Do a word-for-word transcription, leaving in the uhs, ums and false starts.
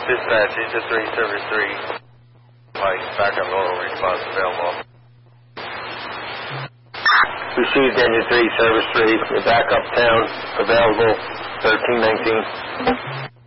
Dispatch, engine three, service three. Mike, backup oral response available. Received engine three, service three. The backup town available thirteen nineteen.